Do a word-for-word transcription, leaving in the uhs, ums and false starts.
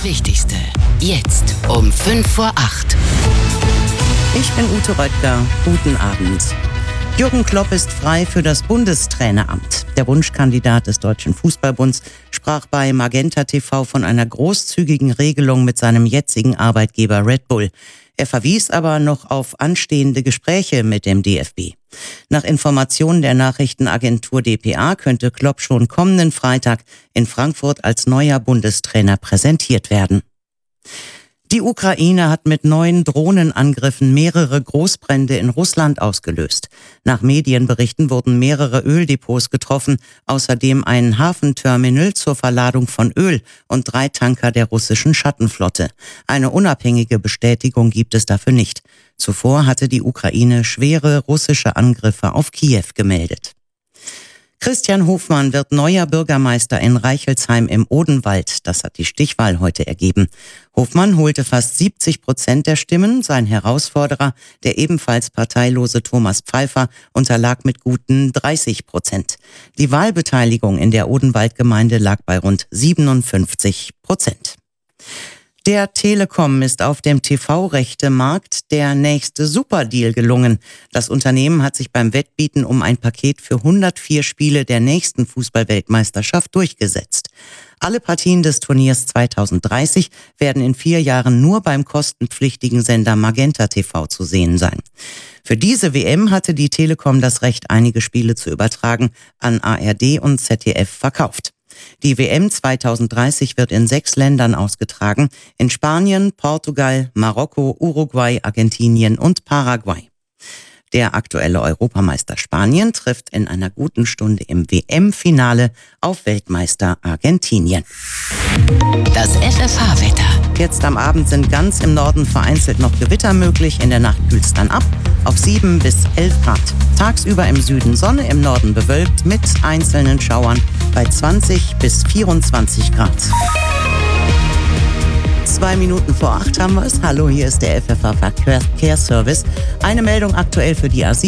Das Wichtigste, jetzt um fünf vor acht. Ich bin Ute Röttger. Guten Abend. Jürgen Klopp ist frei für das Bundestraineramt. Der Wunschkandidat des Deutschen Fußballbunds sprach bei Magenta T V von einer großzügigen Regelung mit seinem jetzigen Arbeitgeber Red Bull. Er verwies aber noch auf anstehende Gespräche mit dem D F B. Nach Informationen der Nachrichtenagentur D P A könnte Klopp schon kommenden Freitag in Frankfurt als neuer Bundestrainer präsentiert werden. Die Ukraine hat mit neuen Drohnenangriffen mehrere Großbrände in Russland ausgelöst. Nach Medienberichten wurden mehrere Öldepots getroffen, außerdem ein Hafenterminal zur Verladung von Öl und drei Tanker der russischen Schattenflotte. Eine unabhängige Bestätigung gibt es dafür nicht. Zuvor hatte die Ukraine schwere russische Angriffe auf Kiew gemeldet. Christian Hofmann wird neuer Bürgermeister in Reichelsheim im Odenwald. Das hat die Stichwahl heute ergeben. Hofmann holte fast siebzig Prozent der Stimmen. Sein Herausforderer, der ebenfalls parteilose Thomas Pfeiffer, unterlag mit guten dreißig Prozent. Die Wahlbeteiligung in der Odenwaldgemeinde lag bei rund siebenundfünfzig Prozent. Der Telekom ist auf dem T V-Rechte-Markt der nächste Superdeal gelungen. Das Unternehmen hat sich beim Wettbieten um ein Paket für hundertvier Spiele der nächsten Fußball-Weltmeisterschaft durchgesetzt. Alle Partien des Turniers zweitausenddreißig werden in vier Jahren nur beim kostenpflichtigen Sender Magenta T V zu sehen sein. Für diese W M hatte die Telekom das Recht, einige Spiele zu übertragen, an A R D und Z D F verkauft. Die W M zweitausenddreißig wird in sechs Ländern ausgetragen, in Spanien, Portugal, Marokko, Uruguay, Argentinien und Paraguay. Der aktuelle Europameister Spanien trifft in einer guten Stunde im W M-Finale auf Weltmeister Argentinien. Das F F H-Wetter. Jetzt am Abend sind ganz im Norden vereinzelt noch Gewitter möglich. In der Nacht kühlt es dann ab auf sieben bis elf Grad. Tagsüber im Süden Sonne, im Norden bewölkt mit einzelnen Schauern bei zwanzig bis vierundzwanzig Grad. Zwei Minuten vor acht haben wir es. Hallo, hier ist der F F H-Verkehrsservice. Eine Meldung aktuell für die A sieben.